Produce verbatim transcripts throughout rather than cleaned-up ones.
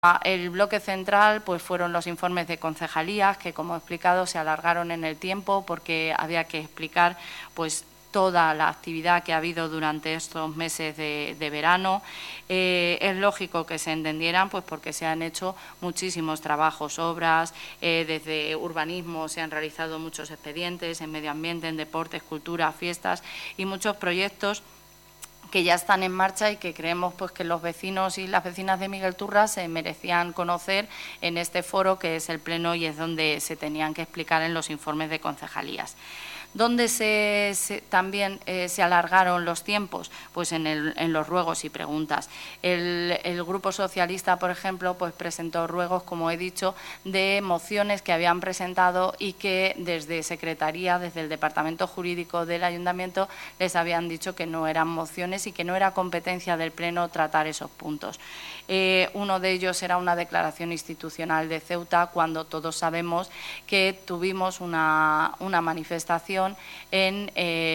El bloque central pues fueron los informes de concejalías que, como he explicado, se alargaron en el tiempo porque había que explicar pues toda la actividad que ha habido durante estos meses de, de verano. Eh, es lógico que se entendieran pues porque se han hecho muchísimos trabajos, obras, eh, desde urbanismo se han realizado muchos expedientes, en medio ambiente, en deportes, cultura, fiestas y muchos proyectos que ya están en marcha y que creemos pues que los vecinos y las vecinas de Miguel Turra se merecían conocer en este foro que es el Pleno y es donde se tenían que explicar en los informes de concejalías. ¿Dónde se, se, también eh, se alargaron los tiempos? Pues en, el, en los ruegos y preguntas. El, el Grupo Socialista, por ejemplo, pues presentó ruegos, como he dicho, de mociones que habían presentado y que desde Secretaría, desde el Departamento Jurídico del Ayuntamiento, les habían dicho que no eran mociones y que no era competencia del Pleno tratar esos puntos. Eh, uno de ellos era una declaración institucional de Ceuta, cuando todos sabemos que tuvimos una, una manifestación En,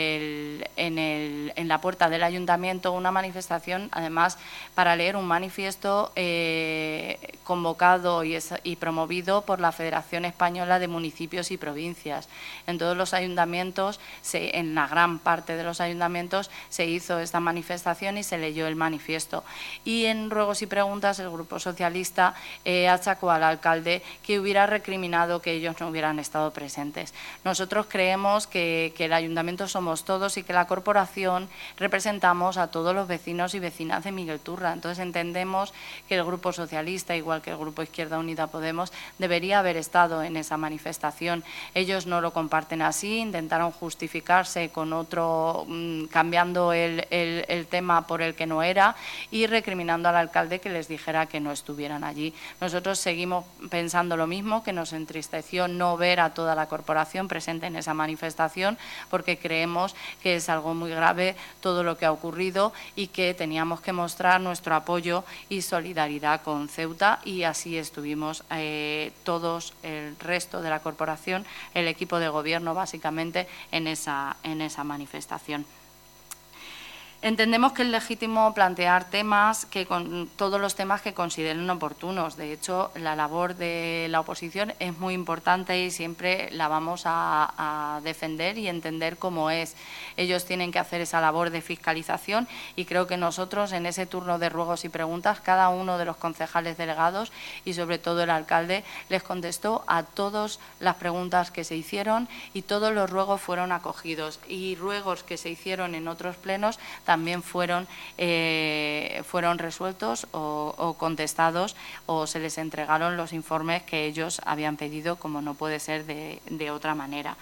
el, en, el, en la puerta del ayuntamiento, una manifestación además para leer un manifiesto eh, convocado y, es, y promovido por la Federación Española de Municipios y Provincias. En todos los ayuntamientos, se, en la gran parte de los ayuntamientos, se hizo esta manifestación y se leyó el manifiesto. Y en ruegos y preguntas el Grupo Socialista eh, achacó al alcalde que hubiera recriminado que ellos no hubieran estado presentes. Nosotros creemos que Que, que el ayuntamiento somos todos y que la corporación representamos a todos los vecinos y vecinas de Miguel Turra. Entonces entendemos que el Grupo Socialista, igual que el Grupo Izquierda Unida Podemos, debería haber estado en esa manifestación. Ellos no lo comparten así, intentaron justificarse con otro, mmm, cambiando el, el, el tema por el que no era y recriminando al alcalde que les dijera que no estuvieran allí. Nosotros seguimos pensando lo mismo, que nos entristeció no ver a toda la corporación presente en esa manifestación, porque creemos que es algo muy grave todo lo que ha ocurrido y que teníamos que mostrar nuestro apoyo y solidaridad con Ceuta, y así estuvimos eh, todos, el resto de la corporación, el equipo de gobierno básicamente en esa, en esa manifestación. Entendemos que es legítimo plantear temas, que con todos los temas que consideren oportunos. De hecho, la labor de la oposición es muy importante y siempre la vamos a, a defender y entender cómo es. Ellos tienen que hacer esa labor de fiscalización y creo que nosotros en ese turno de ruegos y preguntas, cada uno de los concejales delegados y sobre todo el alcalde les contestó a todas las preguntas que se hicieron y todos los ruegos fueron acogidos, y ruegos que se hicieron en otros plenos también fueron, eh, fueron resueltos o, o contestados, o se les entregaron los informes que ellos habían pedido, como no puede ser de, de otra manera.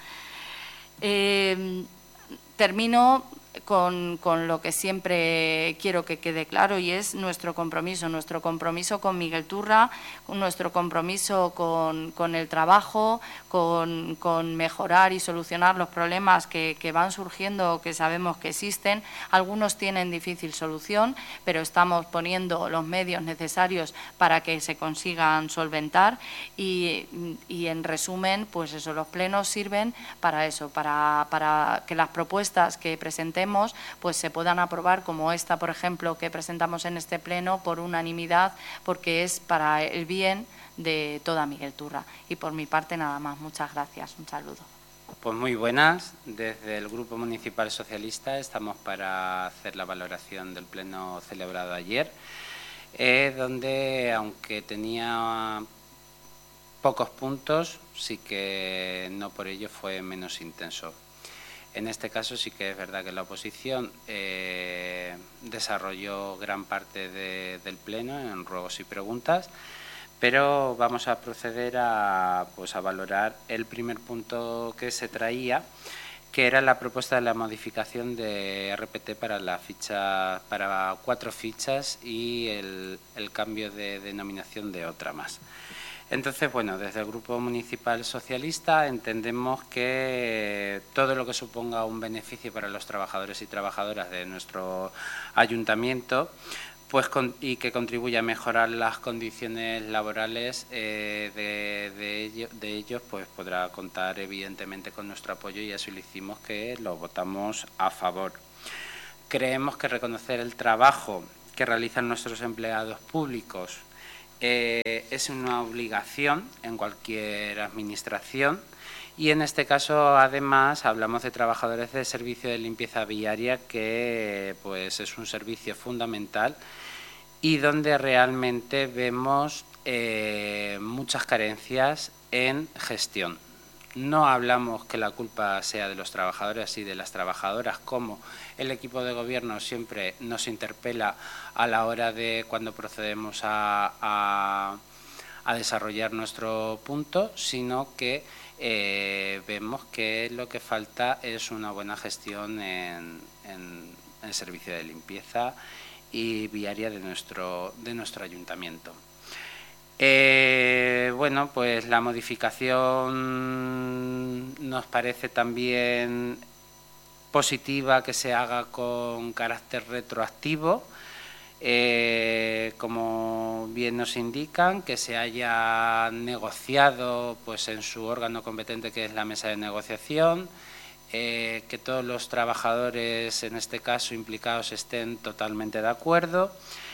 Eh, termino con, con lo que siempre quiero que quede claro, y es nuestro compromiso, nuestro compromiso con Miguel Turra, nuestro compromiso con, con el trabajo, con, con mejorar y solucionar los problemas que, que van surgiendo, que sabemos que existen. Algunos tienen difícil solución, pero estamos poniendo los medios necesarios para que se consigan solventar y, y en resumen, pues eso, los plenos sirven para eso, para, para que las propuestas que presentemos pues se puedan aprobar, como esta, por ejemplo, que presentamos en este pleno por unanimidad, porque es para el bien de toda Miguel Turra. Y por mi parte nada más. Muchas gracias. Un saludo. Pues muy buenas. Desde el Grupo Municipal Socialista estamos para hacer la valoración del pleno celebrado ayer, eh, donde, aunque tenía pocos puntos, sí que no por ello fue menos intenso. En este caso sí que es verdad que la oposición eh, desarrolló gran parte de, del pleno en ruegos y preguntas, pero vamos a proceder a, pues, a valorar el primer punto que se traía, que era la propuesta de la modificación de R P T para la ficha, para cuatro fichas y el, el cambio de denominación de otra más. Entonces, bueno, desde el Grupo Municipal Socialista entendemos que todo lo que suponga un beneficio para los trabajadores y trabajadoras de nuestro ayuntamiento, pues con, y que contribuya a mejorar las condiciones laborales eh, de, de, ello, de ellos, pues podrá contar evidentemente con nuestro apoyo, y así lo hicimos, que lo votamos a favor. Creemos que reconocer el trabajo que realizan nuestros empleados públicos eh, es una obligación en cualquier administración y en este caso además hablamos de trabajadores de servicio de limpieza viaria, que pues es un servicio fundamental y donde realmente vemos eh, muchas carencias en gestión. No hablamos que la culpa sea de los trabajadores y de las trabajadoras, como el equipo de gobierno siempre nos interpela a la hora de cuando procedemos a, a, a desarrollar nuestro punto, sino que eh, vemos que lo que falta es una buena gestión en, en, en el servicio de limpieza y viaria de nuestro, de nuestro ayuntamiento. Eh, bueno, pues la modificación nos parece también positiva que se haga con carácter retroactivo, eh, como bien nos indican, que se haya negociado pues en su órgano competente, que es la mesa de negociación, eh, que todos los trabajadores, en este caso implicados, estén totalmente de acuerdo.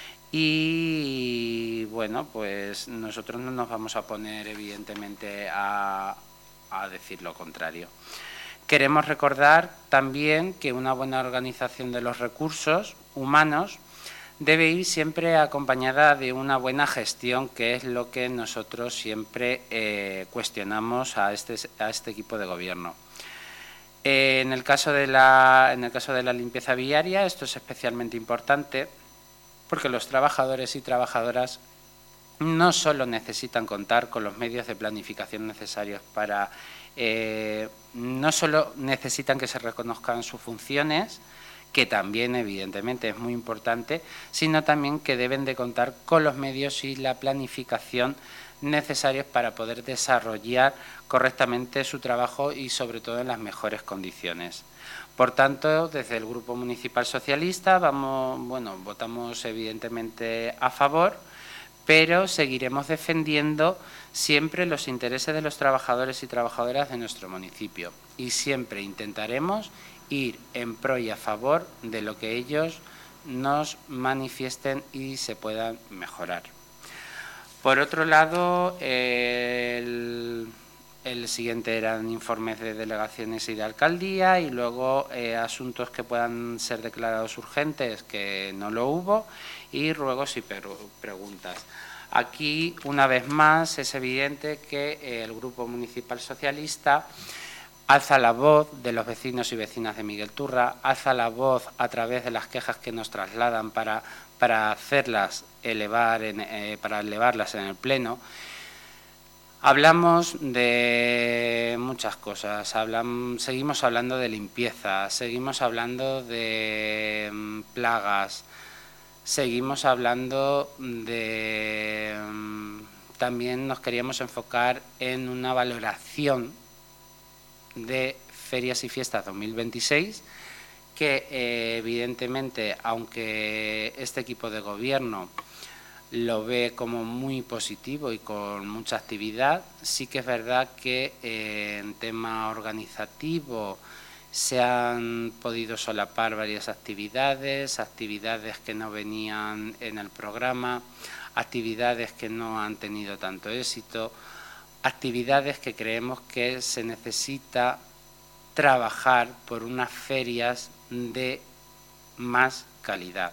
Y bueno, pues nosotros no nos vamos a poner evidentemente a, a decir lo contrario. Queremos recordar también que una buena organización de los recursos humanos debe ir siempre acompañada de una buena gestión, que es lo que nosotros siempre eh, cuestionamos a este, a este equipo de gobierno. Eh, en el caso de la, en el caso de la limpieza viaria, esto es especialmente importante, porque los trabajadores y trabajadoras no solo necesitan contar con los medios de planificación necesarios para, eh, no solo necesitan que se reconozcan sus funciones, que también evidentemente es muy importante, sino también que deben de contar con los medios y la planificación necesarios para poder desarrollar correctamente su trabajo y sobre todo en las mejores condiciones. Por tanto, desde el Grupo Municipal Socialista vamos, bueno, votamos evidentemente a favor, pero seguiremos defendiendo siempre los intereses de los trabajadores y trabajadoras de nuestro municipio y siempre intentaremos ir en pro y a favor de lo que ellos nos manifiesten y se puedan mejorar. Por otro lado, el... El siguiente eran informes de delegaciones y de alcaldía y luego eh, asuntos que puedan ser declarados urgentes, que no lo hubo, y ruegos y preguntas. Aquí, una vez más, es evidente que eh, el Grupo Municipal Socialista alza la voz de los vecinos y vecinas de Miguel Turra, alza la voz a través de las quejas que nos trasladan para, para hacerlas elevar, en, eh, para elevarlas en el Pleno. Hablamos de muchas cosas, Hablam, seguimos hablando de limpieza, seguimos hablando de um, plagas, seguimos hablando de... Um, también nos queríamos enfocar en una valoración de Ferias y Fiestas dos mil veintiséis, que eh, evidentemente, aunque este equipo de gobierno lo ve como muy positivo y con mucha actividad, sí que es verdad que eh, en tema organizativo se han podido solapar varias actividades, actividades que no venían en el programa, actividades que no han tenido tanto éxito, actividades que creemos que se necesita trabajar por unas ferias de más calidad.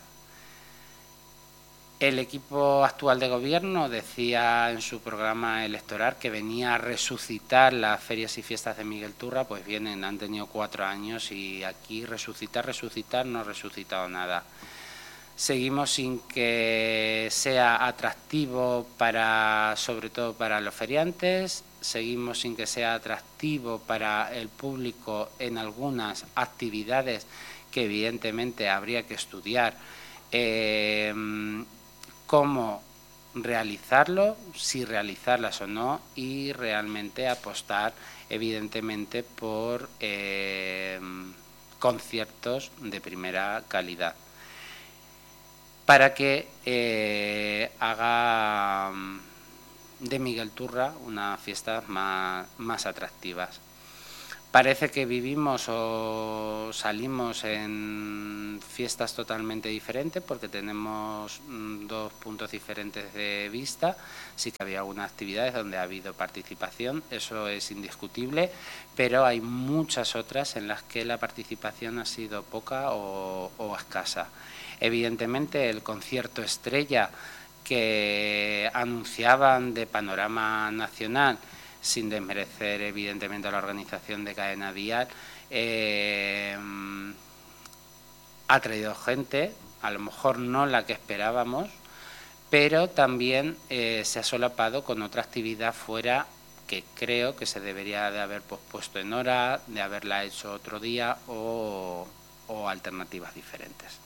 El equipo actual de gobierno decía en su programa electoral que venía a resucitar las ferias y fiestas de Miguel Turra, pues vienen, han tenido cuatro años y aquí resucitar, resucitar, no ha resucitado nada. Seguimos sin que sea atractivo para, sobre todo para los feriantes, seguimos sin que sea atractivo para el público en algunas actividades que evidentemente habría que estudiar eh, cómo realizarlo, si realizarlas o no, y realmente apostar evidentemente por eh, conciertos de primera calidad, para que eh, haga de Miguel Turra unas fiestas más, más atractivas. Parece que vivimos o salimos en fiestas totalmente diferentes porque tenemos dos puntos diferentes de vista. Sí que había algunas actividades donde ha habido participación, eso es indiscutible, pero hay muchas otras en las que la participación ha sido poca o, o escasa. Evidentemente, el concierto estrella que anunciaban de panorama nacional, sin desmerecer evidentemente a la organización de Cadena Dial, eh, ha traído gente, a lo mejor no la que esperábamos, pero también eh, se ha solapado con otra actividad fuera que creo que se debería de haber pospuesto en hora, de haberla hecho otro día o, o alternativas diferentes.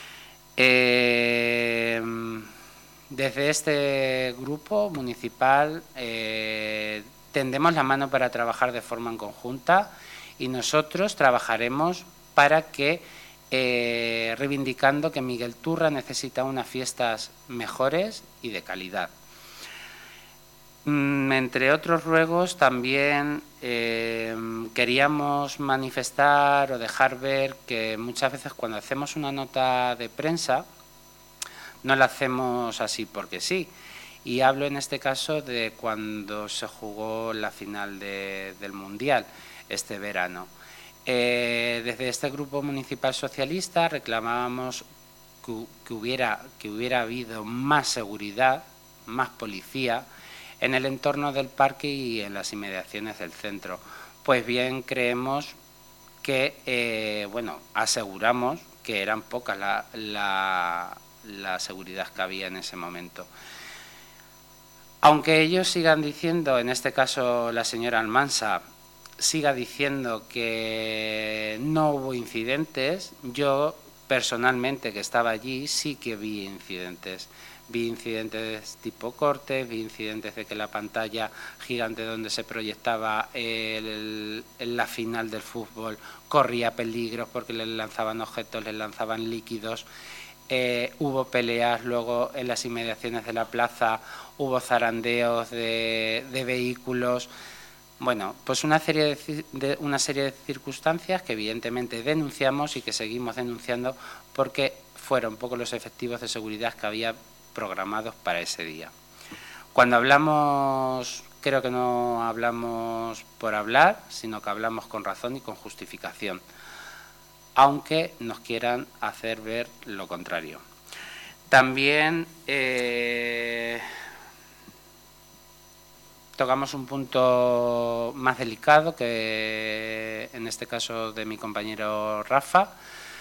Eh, desde este grupo municipal eh, tendemos la mano para trabajar de forma en conjunta y nosotros trabajaremos para que, eh, reivindicando que Miguelturra necesita unas fiestas mejores y de calidad. Mm, entre otros ruegos, también eh, queríamos manifestar o dejar ver que muchas veces cuando hacemos una nota de prensa no la hacemos así porque sí. Y hablo en este caso de cuando se jugó la final de, del Mundial este verano. Eh, desde este grupo municipal socialista reclamábamos que, que, hubiera, que hubiera habido más seguridad, más policía en el entorno del parque y en las inmediaciones del centro. Pues bien, creemos que, eh, bueno, aseguramos que eran pocas la, la, la seguridad que había en ese momento. Aunque ellos sigan diciendo, en este caso la señora Almansa, siga diciendo que no hubo incidentes, yo personalmente que estaba allí sí que vi incidentes. Vi incidentes tipo cortes, vi incidentes de que la pantalla gigante donde se proyectaba el, el, la final del fútbol corría peligros porque les lanzaban objetos, les lanzaban líquidos. Eh, hubo peleas luego en las inmediaciones de la plaza, hubo zarandeos de, de vehículos. Bueno, pues una serie de, de, una serie de circunstancias que evidentemente denunciamos y que seguimos denunciando porque fueron pocos los efectivos de seguridad que había programados para ese día. Cuando hablamos, creo que no hablamos por hablar, sino que hablamos con razón y con justificación, aunque nos quieran hacer ver lo contrario. También eh, tocamos un punto más delicado, que en este caso de mi compañero Rafa,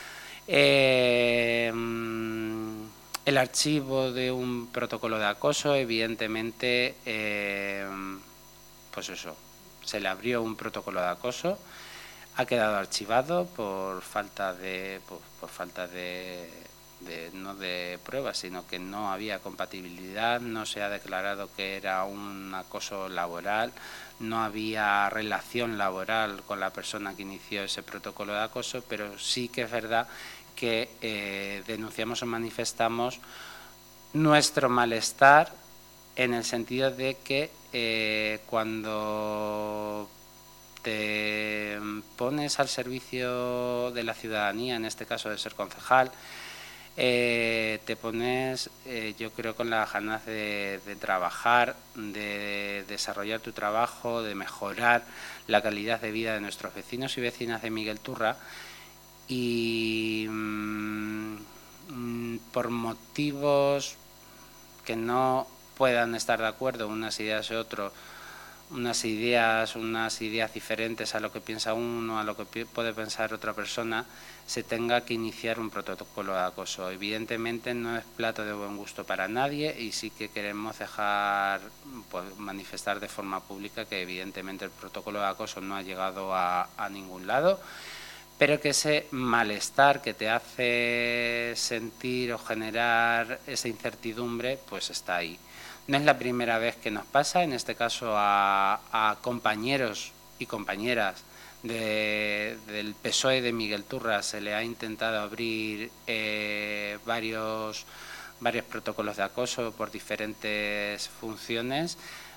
eh, el archivo de un protocolo de acoso. Evidentemente, eh, pues eso, se le abrió un protocolo de acoso, ha quedado archivado por falta de, por, por falta de, de, no de pruebas, sino que no había compatibilidad, no se ha declarado que era un acoso laboral, no había relación laboral con la persona que inició ese protocolo de acoso, pero sí que es verdad que eh, denunciamos o manifestamos nuestro malestar en el sentido de que eh, cuando te pones al servicio de la ciudadanía, en este caso de ser concejal, eh, te pones, eh, yo creo, con las ganas de, de trabajar, de desarrollar tu trabajo, de mejorar la calidad de vida de nuestros vecinos y vecinas de Miguelturra, y mmm, por motivos que no puedan estar de acuerdo unas ideas y otros, unas ideas, unas ideas diferentes a lo que piensa uno, a lo que puede pensar otra persona, se tenga que iniciar un protocolo de acoso. Evidentemente no es plato de buen gusto para nadie y sí que queremos dejar, pues, manifestar de forma pública que evidentemente el protocolo de acoso no ha llegado a, a ningún lado, pero que ese malestar que te hace sentir o generar esa incertidumbre, pues está ahí. No es la primera vez que nos pasa, en este caso a, a compañeros y compañeras de, del P S O E de Miguelturra se le ha intentado abrir eh, varios, varios protocolos de acoso por diferentes funciones.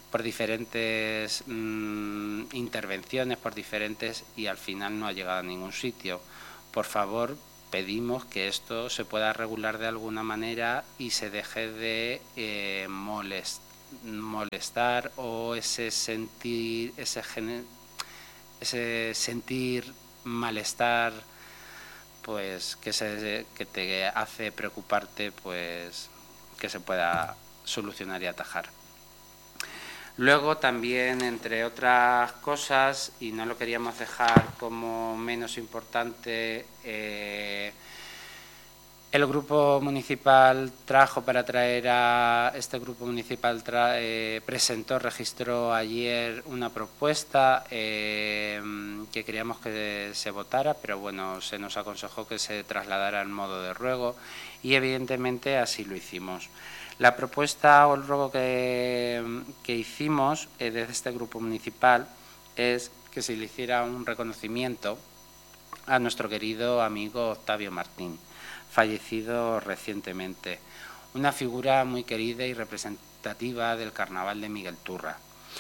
por diferentes mmm, intervenciones, por diferentes, y al final no ha llegado a ningún sitio. Por favor, pedimos que esto se pueda regular de alguna manera y se deje de eh, molest, molestar o ese sentir, ese, ese sentir malestar, pues que, se, que te hace preocuparte, pues que se pueda solucionar y atajar. Luego también, entre otras cosas, y no lo queríamos dejar como menos importante, eh, el grupo municipal trajo para traer a este grupo municipal tra, eh, presentó, registró ayer una propuesta eh, que queríamos que se votara, pero bueno, se nos aconsejó que se trasladara en modo de ruego y evidentemente así lo hicimos. La propuesta o el ruego que, que hicimos eh, desde este grupo municipal es que se le hiciera un reconocimiento a nuestro querido amigo Octavio Martín, fallecido recientemente, una figura muy querida y representativa del carnaval de Miguel Turra.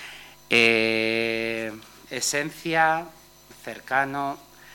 Eh, esencia, cercano,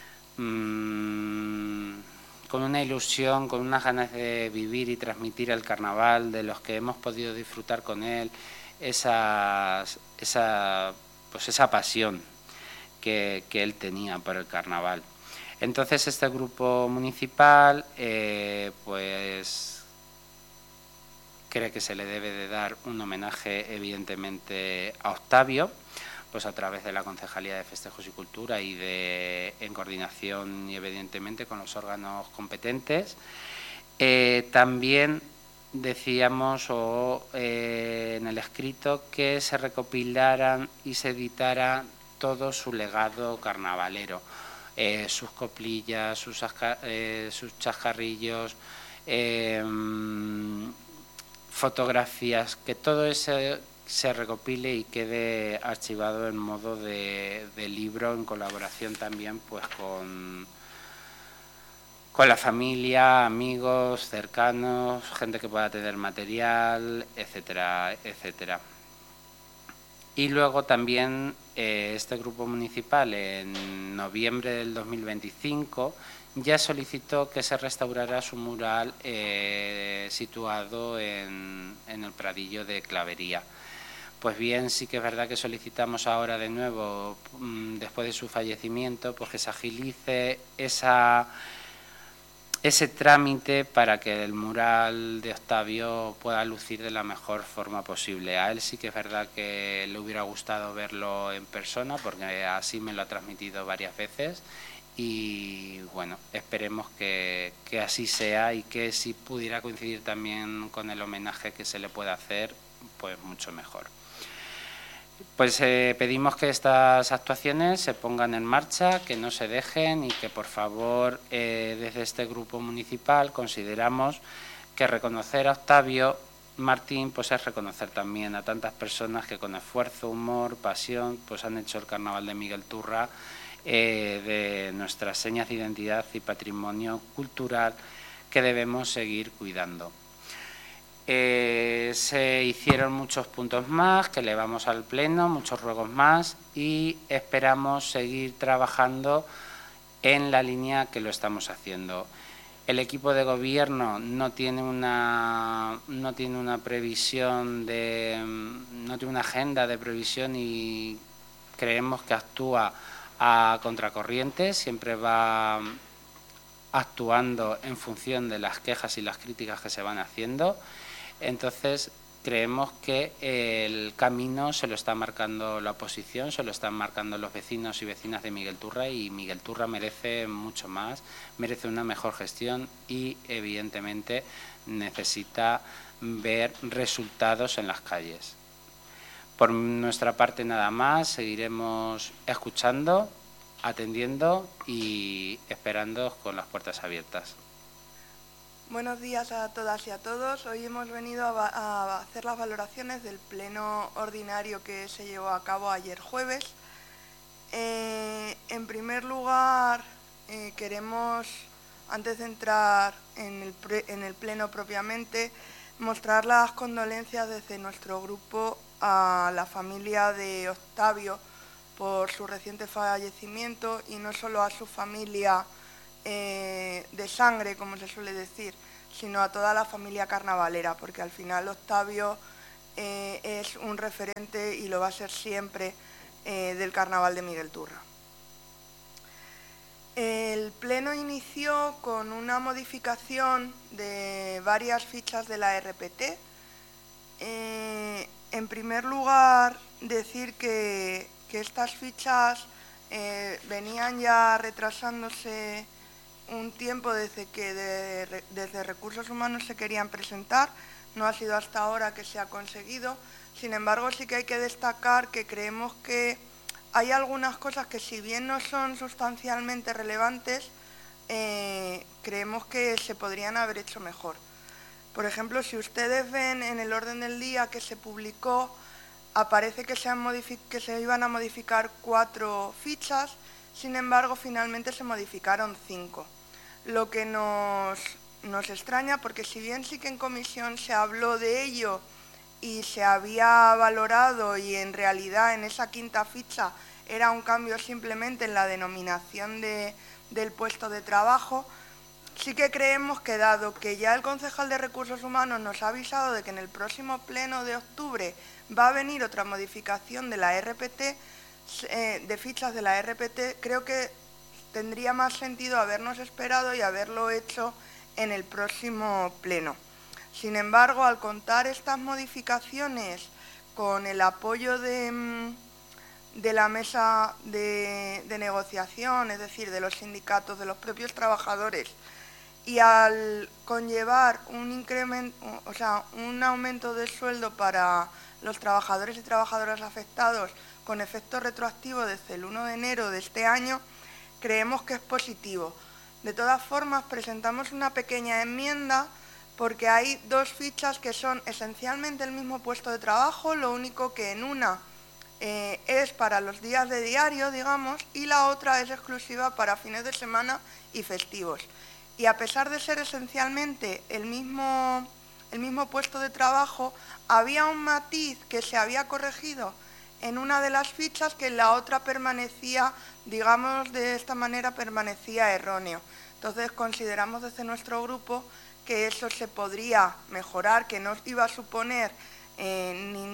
mmm, con una ilusión, con unas ganas de vivir y transmitir el carnaval, de los que hemos podido disfrutar con él, esa, esa, pues esa pasión que, que él tenía por el carnaval. Entonces este grupo municipal eh, pues cree que se le debe de dar un homenaje evidentemente a Octavio, pues a través de la Concejalía de Festejos y Cultura y de en coordinación y evidentemente con los órganos competentes. Eh, también decíamos o, eh, en el escrito que se recopilaran y se editara todo su legado carnavalero. Eh, sus coplillas, sus, eh, sus chascarrillos, eh, fotografías, que todo eso se recopile y quede archivado en modo de, de libro, en colaboración también pues con, con la familia, amigos, cercanos, gente que pueda tener material, etcétera, etcétera. Y luego también eh, este grupo municipal en noviembre del dos mil veinticinco ya solicitó que se restaurara su mural eh, situado en, en el Pradillo de Clavería. Pues bien, sí que es verdad que solicitamos ahora de nuevo, mmm, después de su fallecimiento, pues que se agilice esa... ese trámite para que el mural de Octavio pueda lucir de la mejor forma posible. A él sí que es verdad que le hubiera gustado verlo en persona, porque así me lo ha transmitido varias veces, y bueno, esperemos que, que así sea y que si pudiera coincidir también con el homenaje que se le pueda hacer, pues mucho mejor. Pues eh, pedimos que estas actuaciones se pongan en marcha, que no se dejen y que por favor eh, desde este grupo municipal consideramos que reconocer a Octavio Martín pues es reconocer también a tantas personas que con esfuerzo, humor, pasión pues han hecho el carnaval de Miguel Turra eh, de nuestras señas de identidad y patrimonio cultural que debemos seguir cuidando. Eh, se hicieron muchos puntos más que elevamos al pleno, muchos ruegos más y esperamos seguir trabajando en la línea que lo estamos haciendo. El equipo de gobierno no tiene una, no tiene una previsión de, no tiene una agenda de previsión y creemos que actúa a contracorriente, siempre va actuando en función de las quejas y las críticas que se van haciendo. Entonces, creemos que el camino se lo está marcando la oposición, se lo están marcando los vecinos y vecinas de Miguel Turra y Miguel Turra merece mucho más, merece una mejor gestión y, evidentemente, necesita ver resultados en las calles. Por nuestra parte, nada más, seguiremos escuchando, atendiendo y esperando con las puertas abiertas. Buenos días a todas y a todos. Hoy hemos venido a, a hacer las valoraciones del pleno ordinario que se llevó a cabo ayer jueves. Eh, en primer lugar, eh, queremos, antes de entrar en el, pre, en el pleno propiamente, mostrar las condolencias desde nuestro grupo a la familia de Octavio por su reciente fallecimiento y no solo a su familia eh, de sangre, como se suele decir, sino a toda la familia carnavalera, porque al final Octavio eh, es un referente y lo va a ser siempre eh, del carnaval de Miguel Turra. El pleno inició con una modificación de varias fichas de la R P T. Eh, en primer lugar, decir que, que estas fichas eh, venían ya retrasándose un tiempo desde que de, desde Recursos Humanos se querían presentar. No ha sido hasta ahora que se ha conseguido. Sin embargo, sí que hay que destacar que creemos que hay algunas cosas que, si bien no son sustancialmente relevantes, eh, creemos que se podrían haber hecho mejor. Por ejemplo, si ustedes ven en el orden del día que se publicó, aparece que se, han que se iban a modificar cuatro fichas, sin embargo, finalmente se modificaron cinco. Lo que nos, nos extraña, porque si bien sí que en comisión se habló de ello y se había valorado, y en realidad en esa quinta ficha era un cambio simplemente en la denominación de, del puesto de trabajo, sí que creemos que, dado que ya el concejal de Recursos Humanos nos ha avisado de que en el próximo pleno de octubre va a venir otra modificación de la R P T, eh, de fichas de la R P T, creo que tendría más sentido habernos esperado y haberlo hecho en el próximo pleno. Sin embargo, al contar estas modificaciones con el apoyo de, de la mesa de, de negociación, es decir, de los sindicatos, de los propios trabajadores, y al conllevar un incremento, o sea, un aumento de sueldo para los trabajadores y trabajadoras afectados con efecto retroactivo desde el uno de enero de este año, creemos que es positivo. De todas formas, presentamos una pequeña enmienda porque hay dos fichas que son esencialmente el mismo puesto de trabajo, lo único que en una eh, es para los días de diario, digamos, y la otra es exclusiva para fines de semana y festivos. Y a pesar de ser esencialmente el mismo, el mismo puesto de trabajo, había un matiz que se había corregido en una de las fichas que en la otra permanecía, digamos de esta manera, permanecía erróneo. Entonces consideramos desde nuestro grupo que eso se podría mejorar, que no iba a suponer eh,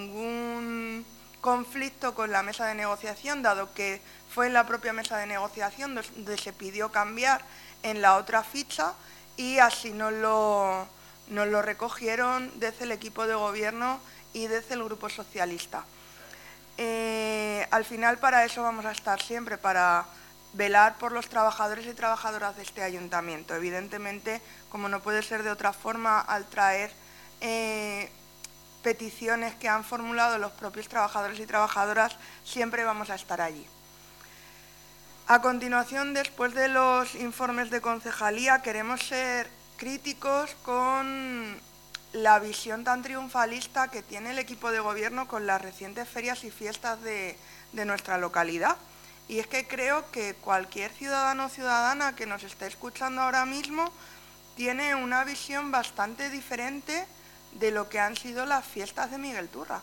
ningún conflicto con la mesa de negociación, dado que fue en la propia mesa de negociación donde se pidió cambiar en la otra ficha, y así nos lo, nos lo recogieron desde el equipo de gobierno y desde el Grupo Socialista. Eh, al final, para eso vamos a estar siempre, para velar por los trabajadores y trabajadoras de este ayuntamiento. Evidentemente, como no puede ser de otra forma, al traer eh, peticiones que han formulado los propios trabajadores y trabajadoras, siempre vamos a estar allí. A continuación, después de los informes de concejalía, queremos ser críticos con la visión tan triunfalista que tiene el equipo de gobierno con las recientes ferias y fiestas de, de nuestra localidad. Y es que creo que cualquier ciudadano o ciudadana que nos esté escuchando ahora mismo tiene una visión bastante diferente de lo que han sido las fiestas de Miguel Turra.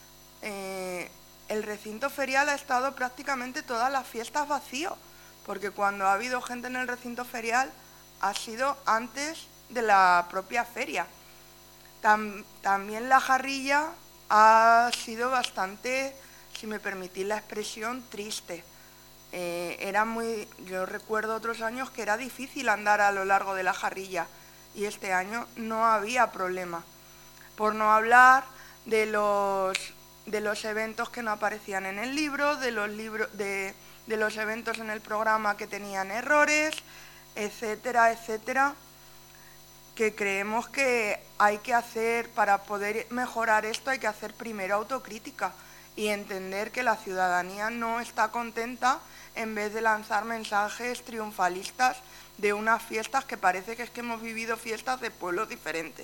Eh, el recinto ferial ha estado prácticamente todas las fiestas vacío, porque cuando ha habido gente en el recinto ferial ha sido antes de la propia feria. Tam, también la jarrilla ha sido bastante, si me permitís la expresión, triste. Eh, era muy, yo recuerdo otros años que era difícil andar a lo largo de la jarrilla y este año no había problema. Por no hablar de los, de los eventos que no aparecían en el libro, de los, libro, de, de los eventos en el programa que tenían errores, etcétera, etcétera, que creemos que hay que hacer, para poder mejorar esto, hay que hacer primero autocrítica y entender que la ciudadanía no está contenta, en vez de lanzar mensajes triunfalistas de unas fiestas que parece que es que hemos vivido fiestas de pueblos diferentes.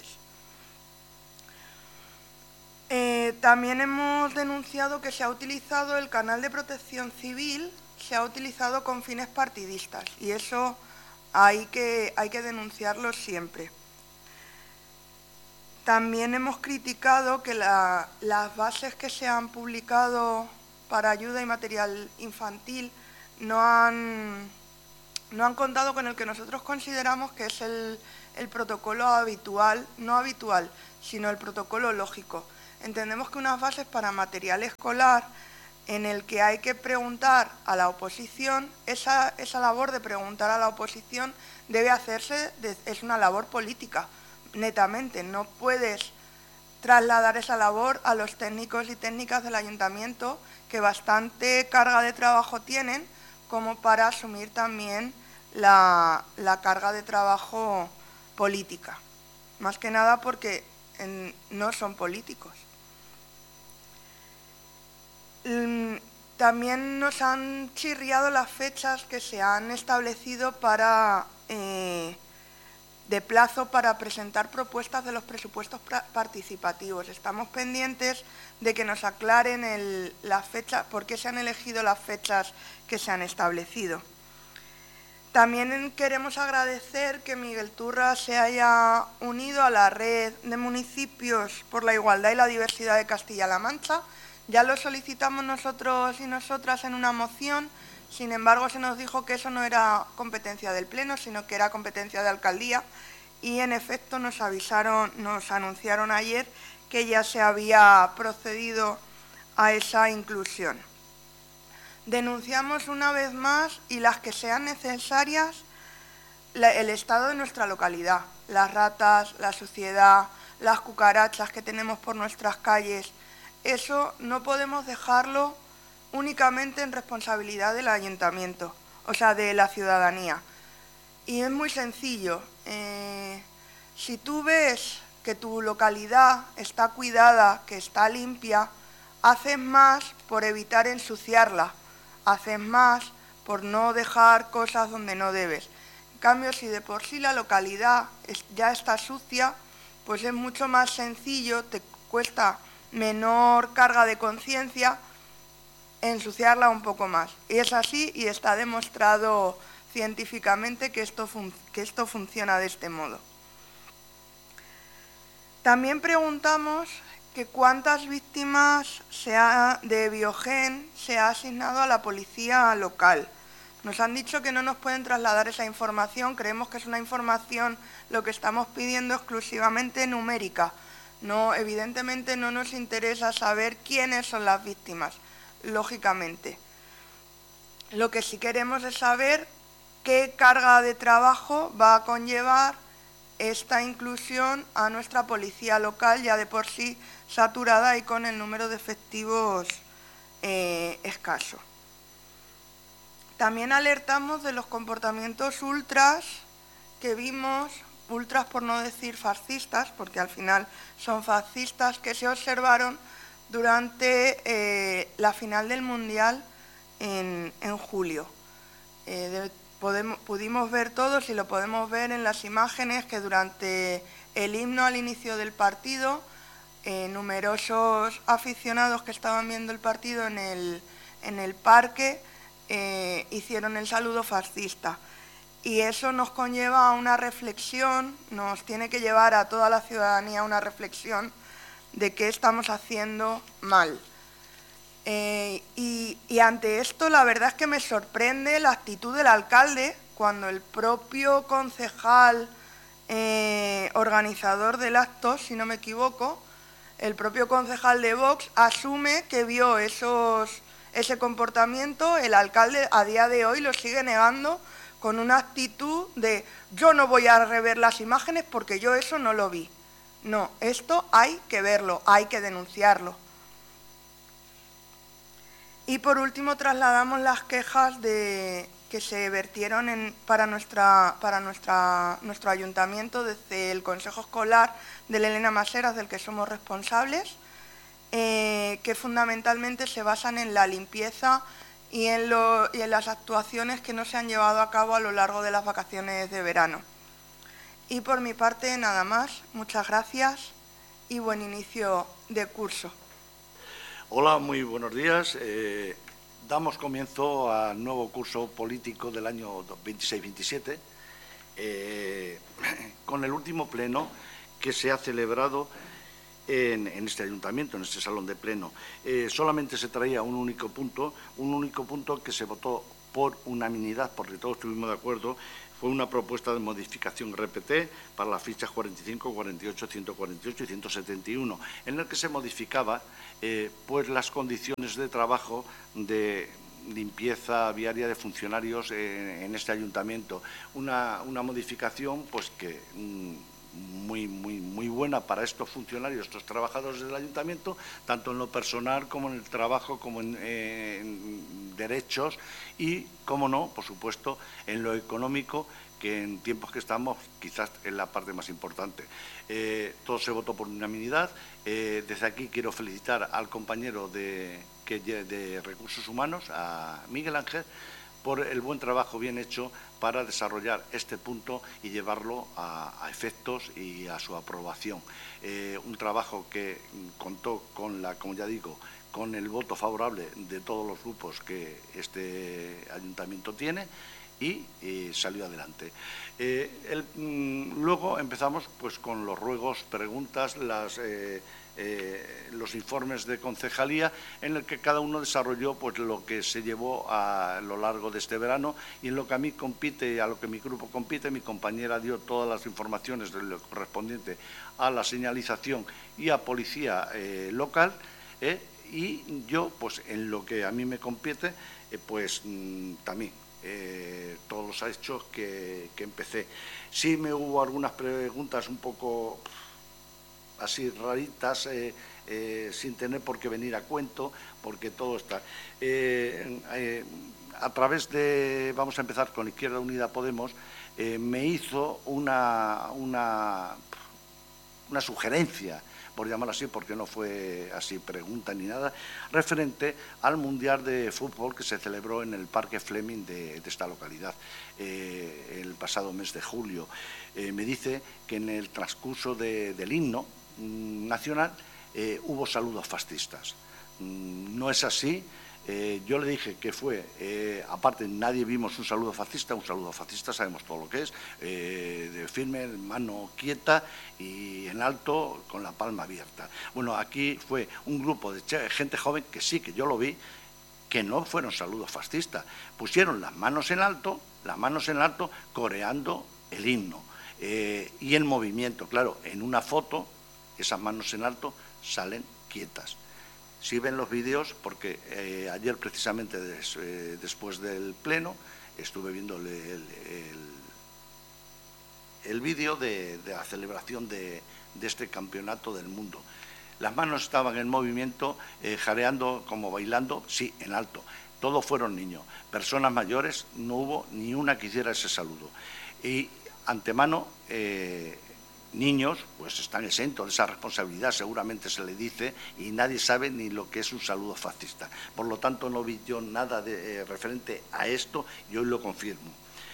Eh, también hemos denunciado que se ha utilizado el canal de protección civil, se ha utilizado con fines partidistas, y eso hay que, hay que denunciarlo siempre. También hemos criticado que la, las bases que se han publicado para ayuda y material infantil no han, no han contado con el que nosotros consideramos que es el, el protocolo habitual, no habitual, sino el protocolo lógico. Entendemos que unas bases para material escolar en el que hay que preguntar a la oposición, esa, esa labor de preguntar a la oposición debe hacerse, de, es una labor política, netamente. No puedes trasladar esa labor a los técnicos y técnicas del ayuntamiento, que bastante carga de trabajo tienen, como para asumir también la, la carga de trabajo política. Más que nada porque en, no son políticos. También nos han chirriado las fechas que se han establecido para, eh, de plazo para presentar propuestas de los presupuestos participativos. Estamos pendientes de que nos aclaren el, las fechas, por qué se han elegido las fechas que se han establecido. También queremos agradecer que Miguel Turra se haya unido a la red de municipios por la igualdad y la diversidad de Castilla-La Mancha. Ya lo solicitamos nosotros y nosotras en una moción, sin embargo se nos dijo que eso no era competencia del Pleno, sino que era competencia de Alcaldía, y en efecto nos avisaron, nos anunciaron ayer que ya se había procedido a esa inclusión. Denunciamos una vez más, y las que sean necesarias, la, el estado de nuestra localidad, las ratas, la suciedad, las cucarachas que tenemos por nuestras calles. Eso no podemos dejarlo únicamente en responsabilidad del ayuntamiento, o sea, de la ciudadanía. Y es muy sencillo. Eh, si tú ves que tu localidad está cuidada, que está limpia, haces más por evitar ensuciarla, haces más por no dejar cosas donde no debes. En cambio, si de por sí la localidad ya está sucia, pues es mucho más sencillo, te cuesta menor carga de conciencia ensuciarla un poco más. Y es así, y está demostrado científicamente que esto, que esto funciona de este modo. También preguntamos que cuántas víctimas se ha, de Biogen se ha asignado a la policía local. Nos han dicho que no nos pueden trasladar esa información, creemos que es una información, lo que estamos pidiendo, exclusivamente numérica. No, evidentemente no nos interesa saber quiénes son las víctimas, lógicamente. Lo que sí queremos es saber qué carga de trabajo va a conllevar esta inclusión a nuestra policía local, ya de por sí saturada y con el número de efectivos eh, escaso. También alertamos de los comportamientos ultras que vimos, ultras por no decir fascistas, porque al final son fascistas, que se observaron durante eh, la final del Mundial en, en julio. Eh, de, podemos, pudimos ver todos, y lo podemos ver en las imágenes, que durante el himno al inicio del partido, eh, numerosos aficionados que estaban viendo el partido en el, en el parque eh, hicieron el saludo fascista. Y eso nos conlleva a una reflexión, nos tiene que llevar a toda la ciudadanía a una reflexión de qué estamos haciendo mal. Eh, y, y ante esto, la verdad es que me sorprende la actitud del alcalde, cuando el propio concejal eh, organizador del acto, si no me equivoco, el propio concejal de Vox asume que vio esos, ese comportamiento. El alcalde a día de hoy lo sigue negando con una actitud de yo no voy a rever las imágenes porque yo eso no lo vi. No, esto hay que verlo, hay que denunciarlo. Y por último trasladamos las quejas de, que se vertieron en, para, nuestra, para nuestra, nuestro ayuntamiento desde el Consejo Escolar de Elena Maseras, del que somos responsables, eh, que fundamentalmente se basan en la limpieza y en, lo, y en las actuaciones que no se han llevado a cabo a lo largo de las vacaciones de verano. Y por mi parte nada más, muchas gracias y buen inicio de curso. Hola, muy buenos días. Eh, damos comienzo al nuevo curso político del año veintiséis veintisiete, eh, con el último pleno que se ha celebrado en, en este ayuntamiento, en este salón de pleno. Eh, solamente se traía un único punto, un único punto que se votó por unanimidad, porque todos estuvimos de acuerdo. Fue una propuesta de modificación R P T para las fichas cuarenta y cinco, cuarenta y ocho, ciento cuarenta y ocho y ciento setenta y uno, en el que se modificaba eh, pues las condiciones de trabajo de limpieza viaria de funcionarios en, en este ayuntamiento. Una, una modificación pues que mmm, muy, muy, muy buena para estos funcionarios, estos trabajadores del ayuntamiento, tanto en lo personal como en el trabajo, como en, eh, en derechos y, como no, por supuesto, en lo económico, que en tiempos que estamos quizás es la parte más importante. Eh, todo se votó por unanimidad. Eh, desde aquí quiero felicitar al compañero de, que, de Recursos Humanos, a Miguel Ángel, por el buen trabajo bien hecho para desarrollar este punto y llevarlo a, a efectos y a su aprobación. Eh, un trabajo que contó con la, como ya digo, con el voto favorable de todos los grupos que este ayuntamiento tiene y eh, salió adelante. Eh, el, mm, luego empezamos pues con los ruegos, preguntas, las... Eh, Eh, los informes de concejalía, en el que cada uno desarrolló pues lo que se llevó a, a lo largo de este verano, y en lo que a mí compite, a lo que mi grupo compite, mi compañera dio todas las informaciones de lo correspondiente a la señalización y a policía eh, local, eh, y yo, pues en lo que a mí me compete, eh, pues mmm, también eh, todos los hechos que, que empecé. Sí me hubo algunas preguntas un poco así raritas, eh, eh, sin tener por qué venir a cuento, porque todo está. Eh, eh, a través de, vamos a empezar con Izquierda Unida Podemos, eh, me hizo una, una, una sugerencia, por llamarlo así, porque no fue así pregunta ni nada, referente al Mundial de Fútbol que se celebró en el Parque Fleming de, de esta localidad eh, el pasado mes de julio. Eh, me dice que en el transcurso de, del himno nacional eh, hubo saludos fascistas. Mm, no es así. Eh, yo le dije que fue, eh, aparte nadie vimos un saludo fascista, un saludo fascista sabemos todo lo que es, eh, de firme, mano quieta y en alto con la palma abierta. Bueno, aquí fue un grupo de gente joven que sí, que yo lo vi, que no fueron saludos fascistas, pusieron las manos en alto, las manos en alto coreando el himno eh, y el movimiento, claro, en una foto esas manos en alto salen quietas. Si ven los vídeos, porque eh, ayer precisamente des, eh, después del pleno estuve viendo el, el, el vídeo de, de la celebración de, de este campeonato del mundo. Las manos estaban en movimiento, eh, jareando, como bailando, sí, en alto. Todos fueron niños. Personas mayores, no hubo ni una que hiciera ese saludo. Y antemano, eh, niños pues están exentos de esa responsabilidad, seguramente se le dice, y nadie sabe ni lo que es un saludo fascista. Por lo tanto, no vi yo nada de, eh, referente a esto y hoy lo confirmo.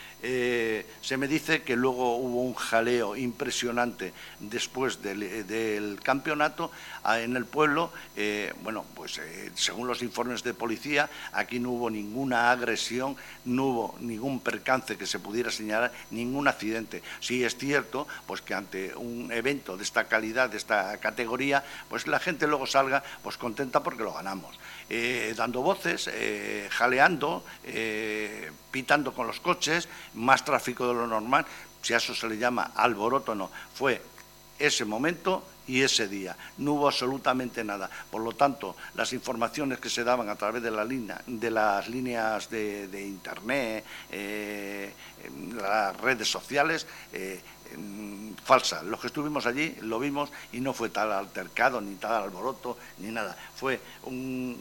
Eh, se me dice que luego hubo un jaleo impresionante después del, del campeonato en el pueblo. Eh, bueno, pues eh, según los informes de policía, aquí no hubo ninguna agresión, no hubo ningún percance que se pudiera señalar, ningún accidente. Sí es cierto pues que ante un evento de esta calidad, de esta categoría, pues la gente luego salga pues contenta porque lo ganamos. Eh, dando voces, eh, jaleando, eh, pitando con los coches, más tráfico de lo normal, si a eso se le llama alboroto, no, fue ese momento y ese día, no hubo absolutamente nada. Por lo tanto, las informaciones que se daban a través de, la línea, de las líneas de, de Internet, eh, las redes sociales, eh, falsas. Los que estuvimos allí lo vimos y no fue tal altercado, ni tal alboroto, ni nada. Fue un,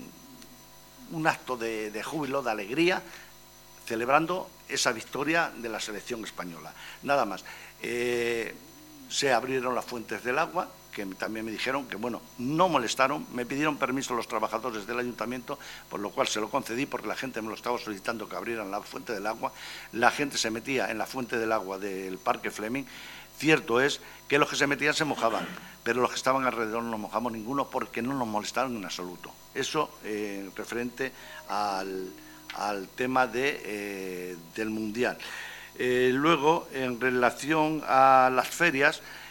un acto de, de júbilo, de alegría, celebrando esa victoria de la selección española. Nada más. Eh, se abrieron las fuentes del agua, que también me dijeron que, bueno, no molestaron, me pidieron permiso los trabajadores del ayuntamiento, por lo cual se lo concedí porque la gente me lo estaba solicitando que abrieran la fuente del agua. La gente se metía en la fuente del agua del Parque Fleming. Cierto es que los que se metían se mojaban, pero los que estaban alrededor no nos mojamos ninguno porque no nos molestaron en absoluto. Eso eh, referente al, al tema de, eh, del Mundial. Eh, luego, en relación a las ferias,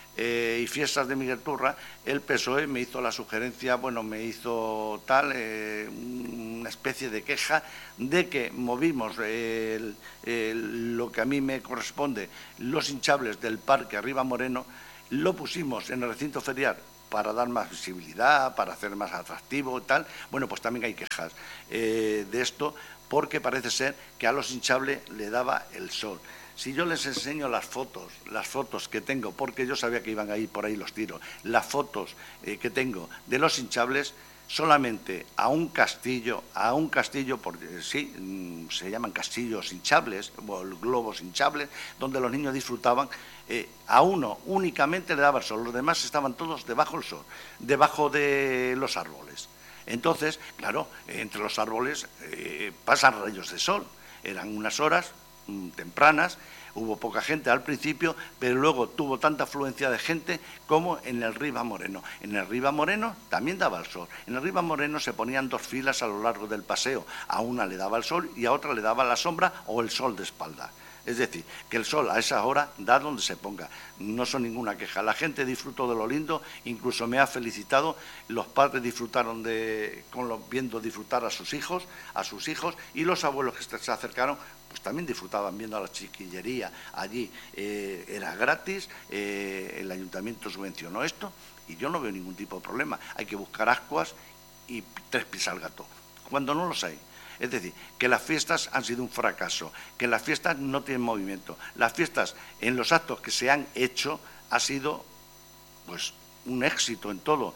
eh, y Fiestas de Miguel Turra, el P S O E me hizo la sugerencia, bueno, me hizo tal, eh, una especie de queja de que movimos el, el, lo que a mí me corresponde, los hinchables del parque Arriba Moreno, lo pusimos en el recinto ferial para dar más visibilidad, para hacer más atractivo y tal. Bueno, pues también hay quejas eh, de esto, porque parece ser que a los hinchables le daba el sol. Si yo les enseño las fotos, las fotos que tengo, porque yo sabía que iban a ir por ahí los tiros, las fotos eh, que tengo de los hinchables, solamente a un castillo, a un castillo, porque sí, se llaman castillos hinchables, o globos hinchables, donde los niños disfrutaban, eh, a uno únicamente le daba el sol, los demás estaban todos debajo del sol, debajo de los árboles. Entonces, claro, entre los árboles eh, pasan rayos de sol, eran unas horas mmm, tempranas. Hubo poca gente al principio, pero luego tuvo tanta afluencia de gente como en el Riva Moreno. En el Riva Moreno también daba el sol. En el Riva Moreno se ponían dos filas a lo largo del paseo. A una le daba el sol y a otra le daba la sombra o el sol de espalda. Es decir, que el sol a esa hora da donde se ponga. No son ninguna queja. La gente disfrutó de lo lindo, incluso me ha felicitado. Los padres disfrutaron de, con los, viendo disfrutar a sus hijos, a sus hijos, y los abuelos que se acercaron, pues también disfrutaban viendo a la chiquillería allí. Eh, era gratis, eh, el ayuntamiento subvencionó esto, y yo no veo ningún tipo de problema. Hay que buscar ascuas y tres pies al gato, cuando no los hay. Es decir, que las fiestas han sido un fracaso, que las fiestas no tienen movimiento. Las fiestas, en los actos que se han hecho, ha sido pues un éxito en todo.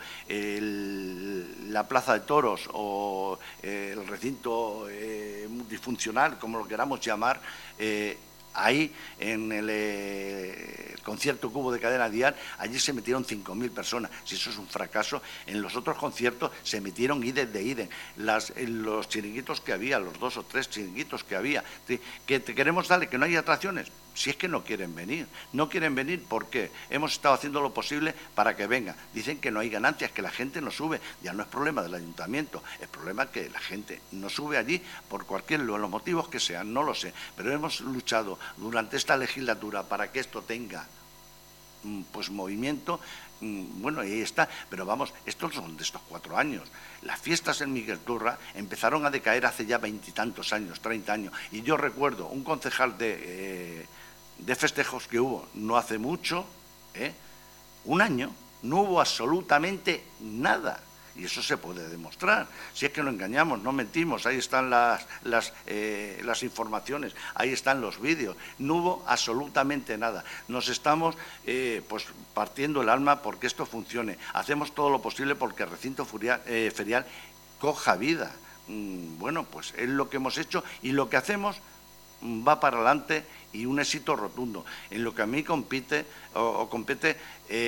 El, la Plaza de Toros o eh, el recinto eh, multifuncional, como lo queramos llamar, eh, ahí en el, eh, el concierto Cubo de Cadena Dial, allí se metieron cinco mil personas. Si eso es un fracaso, en los otros conciertos se metieron ídem de ídem. Las, los chiringuitos que había, los dos o tres chiringuitos que había, que te queremos darle, que no hay atracciones. Si es que no quieren venir, no quieren venir porque hemos estado haciendo lo posible para que vengan. Dicen que no hay ganancias, que la gente no sube. Ya no es problema del ayuntamiento, es problema que la gente no sube allí por cualquier los motivos que sean, no lo sé. Pero hemos luchado durante esta legislatura para que esto tenga pues movimiento. Bueno, ahí está, pero vamos, estos son de estos cuatro años. Las fiestas en Miguel Turra empezaron a decaer hace ya veintitantos años, treinta años. Y yo recuerdo un concejal de, eh, de festejos que hubo no hace mucho, ¿eh? un año, no hubo absolutamente nada. Y eso se puede demostrar. Si es que no engañamos, no mentimos, ahí están las, las, eh, las informaciones, ahí están los vídeos. No hubo absolutamente nada. Nos estamos eh, pues, partiendo el alma porque esto funcione. Hacemos todo lo posible porque el recinto ferial, eh, ferial coja vida. Mm, bueno, pues es lo que hemos hecho y lo que hacemos va para adelante y un éxito rotundo. En lo que a mí compite, o, o compete...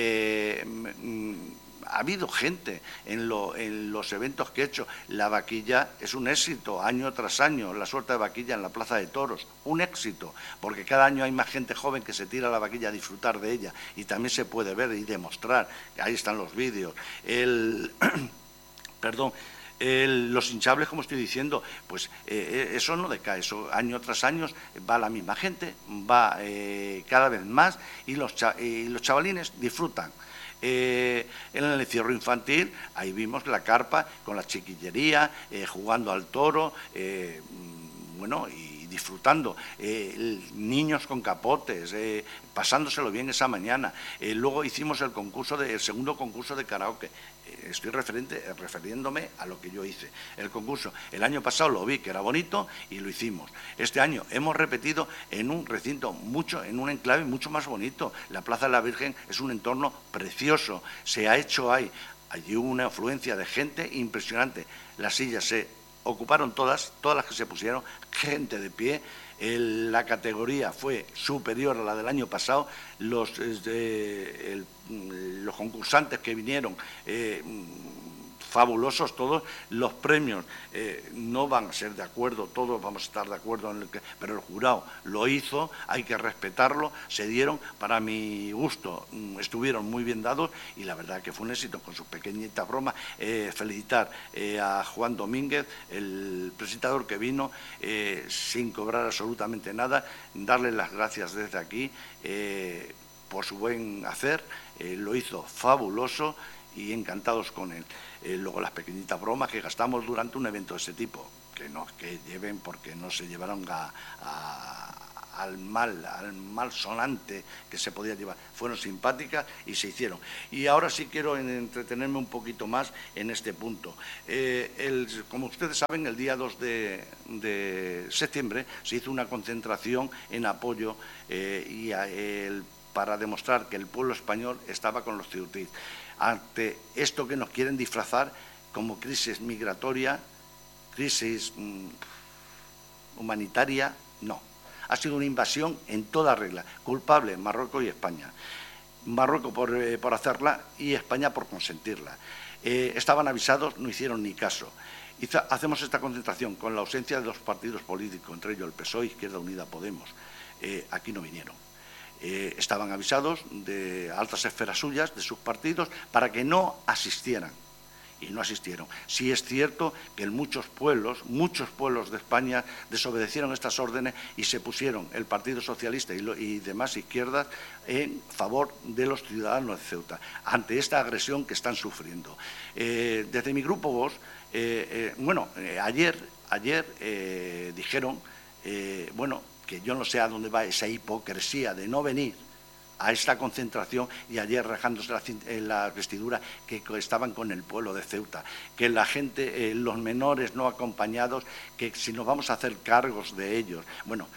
Eh, mm, ha habido gente en, lo, en los eventos que he hecho. La vaquilla es un éxito, año tras año, la suerte de vaquilla en la Plaza de Toros, un éxito, porque cada año hay más gente joven que se tira a la vaquilla a disfrutar de ella, y también se puede ver y demostrar, ahí están los vídeos. El, perdón, el, los hinchables, como estoy diciendo, pues eh, eso no decae, eso año tras año va la misma gente, va eh, cada vez más, y los, cha, y los chavalines disfrutan. Eh, en el encierro infantil, ahí vimos la carpa con la chiquillería, eh, jugando al toro, eh, bueno, y disfrutando, eh, niños con capotes, eh, pasándoselo bien esa mañana. Eh, luego hicimos el concurso de, el segundo concurso de karaoke. Eh, estoy referente, refiriéndome a lo que yo hice. El concurso, el año pasado lo vi que era bonito y lo hicimos. Este año hemos repetido en un recinto mucho, en un enclave mucho más bonito. La Plaza de la Virgen es un entorno precioso. Se ha hecho ahí. Allí hubo una afluencia de gente impresionante. Las sillas se ocuparon todas, todas las que se pusieron, gente de pie. El, la categoría fue superior a la del año pasado. Los, eh, el, los concursantes que vinieron, eh, fabulosos todos. Los premios eh, no van a ser de acuerdo, todos vamos a estar de acuerdo en el que, pero el jurado lo hizo, hay que respetarlo. Se dieron, para mi gusto, estuvieron muy bien dados y la verdad que fue un éxito con sus pequeñitas bromas. Eh, felicitar eh, a Juan Domínguez, el presentador que vino eh, sin cobrar absolutamente nada, darle las gracias desde aquí. Eh, por su buen hacer, eh, lo hizo fabuloso y encantados con él. Eh, luego las pequeñitas bromas que gastamos durante un evento de ese tipo, que no que lleven porque no se llevaron a, a, al mal, al mal sonante que se podía llevar. Fueron simpáticas y se hicieron. Y ahora sí quiero entretenerme un poquito más en este punto. Eh, el, como ustedes saben, el día dos de, de septiembre se hizo una concentración en apoyo eh, y a, el, para demostrar que el pueblo español estaba con los ceutíes. Ante esto que nos quieren disfrazar como crisis migratoria, crisis mmm, humanitaria, no. Ha sido una invasión en toda regla, culpable Marruecos y España. Marruecos por, eh, por hacerla y España por consentirla. Eh, estaban avisados, no hicieron ni caso. Hizo, hacemos esta concentración con la ausencia de dos partidos políticos, entre ellos el P S O E, Izquierda Unida, Podemos. Eh, aquí no vinieron. Eh, estaban avisados de altas esferas suyas, de sus partidos, para que no asistieran. Y no asistieron. Sí es cierto que en muchos pueblos, muchos pueblos de España desobedecieron estas órdenes y se pusieron el Partido Socialista y, lo, y demás izquierdas en favor de los ciudadanos de Ceuta, ante esta agresión que están sufriendo. Eh, desde mi grupo Vox, eh, eh, bueno, eh, ayer, ayer eh, dijeron, eh, bueno, que yo no sé a dónde va esa hipocresía de no venir a esta concentración y ayer rajándose la, en la vestidura que estaban con el pueblo de Ceuta, que la gente, eh, los menores no acompañados, que si nos vamos a hacer cargos de ellos. Bueno,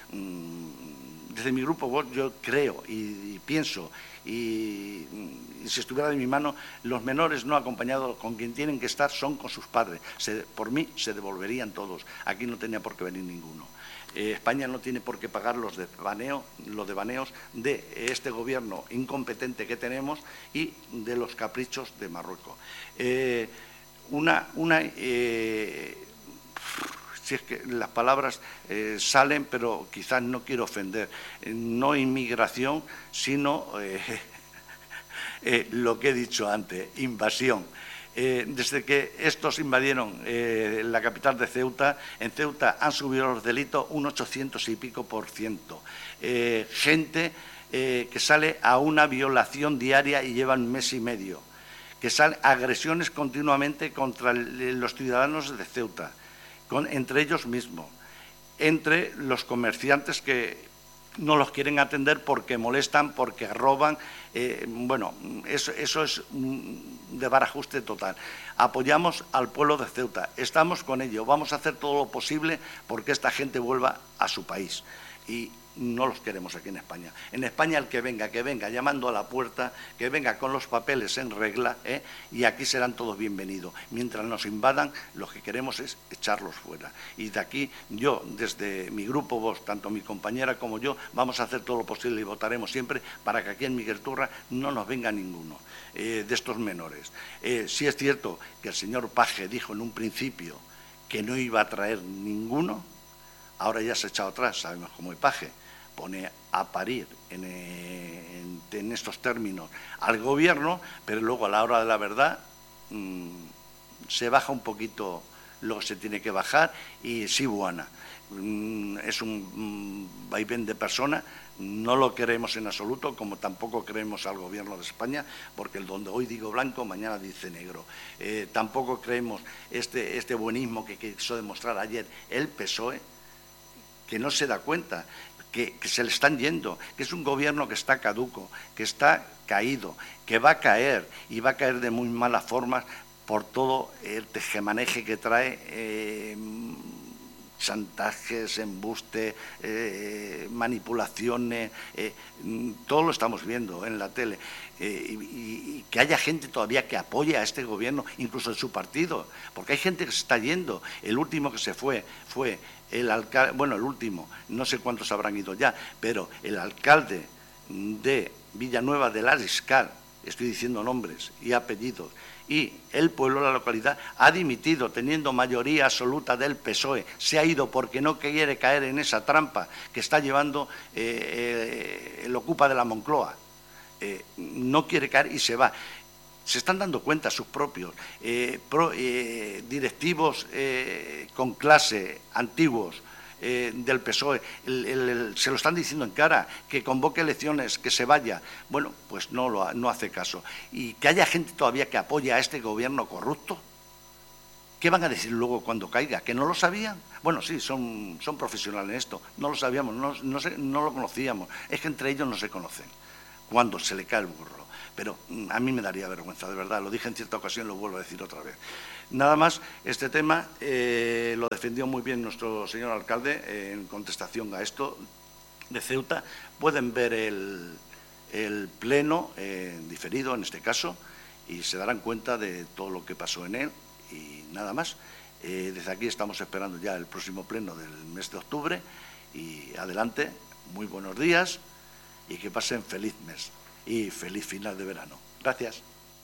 mmm, desde mi grupo Vox yo creo y, y pienso, y, y si estuviera de mi mano, los menores no acompañados con quien tienen que estar son con sus padres. Se, por mí se devolverían todos, aquí no tenía por qué venir ninguno. Eh, España no tiene por qué pagar los devaneos, los devaneos de este gobierno incompetente que tenemos y de los caprichos de Marruecos. Eh, una, una eh, si es que las palabras eh, salen, pero quizás no quiero ofender, eh, no inmigración, sino eh, eh, lo que he dicho antes, invasión. Eh, desde que estos invadieron eh, la capital de Ceuta, en Ceuta han subido los delitos un ochocientos y pico por ciento. Eh, gente eh, que sale a una violación diaria y llevan un mes y medio, que salen agresiones continuamente contra el, los ciudadanos de Ceuta, con, entre ellos mismos, entre los comerciantes que no los quieren atender porque molestan, porque roban. Eh, bueno, eso, eso es de barajuste total. Apoyamos al pueblo de Ceuta, estamos con ello, vamos a hacer todo lo posible porque esta gente vuelva a su país. Y no los queremos aquí en España. En España el que venga, que venga llamando a la puerta, que venga con los papeles en regla, ¿eh? Y aquí serán todos bienvenidos. Mientras nos invadan, lo que queremos es echarlos fuera. Y de aquí yo, desde mi grupo Vox, tanto mi compañera como yo, vamos a hacer todo lo posible y votaremos siempre para que aquí en Miguelturra no nos venga ninguno eh, de estos menores. Eh, sí es cierto que el señor Paje dijo en un principio que no iba a traer ninguno. Ahora ya se ha echado atrás, sabemos cómo es Paje, pone a parir en, en, en estos términos al gobierno, pero luego a la hora de la verdad mmm, se baja un poquito lo que se tiene que bajar y sí, buena. Mmm, es un mmm, vaivén de personas, no lo queremos en absoluto, como tampoco creemos al gobierno de España, porque el donde hoy digo blanco, mañana dice negro. Eh, tampoco creemos este, este buenismo que quiso demostrar ayer el P S O E, que no se da cuenta, que, que se le están yendo, que es un gobierno que está caduco, que está caído, que va a caer y va a caer de muy malas formas por todo el tejemaneje que trae, eh, chantajes, embuste, eh, manipulaciones, eh, todo lo estamos viendo en la tele. Eh, y, y que haya gente todavía que apoye a este gobierno, incluso en su partido, porque hay gente que se está yendo. El último que se fue fue el alcalde, bueno, el último, no sé cuántos habrán ido ya, pero el alcalde de Villanueva del Ariscal, estoy diciendo nombres y apellidos, y el pueblo, la localidad, ha dimitido teniendo mayoría absoluta del P S O E. Se ha ido porque no quiere caer en esa trampa que está llevando eh, eh, el Ocupa de la Moncloa. Eh, no quiere caer y se va. Se están dando cuenta sus propios eh, pro, eh, directivos eh, con clase, antiguos, eh, del P S O E, el, el, el, se lo están diciendo en cara, que convoque elecciones, que se vaya. Bueno, pues no, lo, no hace caso. Y que haya gente todavía que apoya a este gobierno corrupto. ¿Qué van a decir luego cuando caiga? ¿Que no lo sabían? Bueno, sí, son, son profesionales en esto. No lo sabíamos, no, no, se, no lo conocíamos. Es que entre ellos no se conocen cuando se le cae el burro. Pero a mí me daría vergüenza, de verdad. Lo dije en cierta ocasión, lo vuelvo a decir otra vez. Nada más, este tema eh, lo defendió muy bien nuestro señor alcalde eh, en contestación a esto de Ceuta. Pueden ver el, el pleno eh, diferido, en este caso, y se darán cuenta de todo lo que pasó en él. Y nada más, eh, desde aquí estamos esperando ya el próximo pleno del mes de octubre y adelante, muy buenos días y que pasen feliz mes y feliz final de verano. Gracias.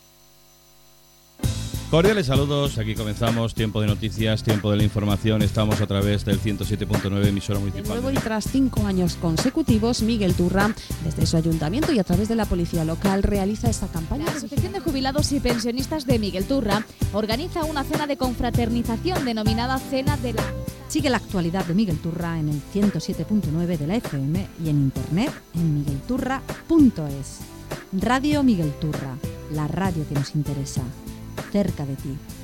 Cordiales saludos, aquí comenzamos Tiempo de Noticias, Tiempo de la Información. Estamos a través del ciento siete punto nueve, emisora municipal. De nuevo y tras cinco años consecutivos, Miguel Turra, desde su ayuntamiento y a través de la policía local, realiza esta campaña. La Asociación de Jubilados y Pensionistas de Miguel Turra organiza una cena de confraternización denominada Cena de la... Sigue la actualidad de Miguel Turra en el ciento siete punto nueve de la F M y en internet en miguel turra punto es. Radio Miguel Turra, la radio que nos interesa. Cerca de ti.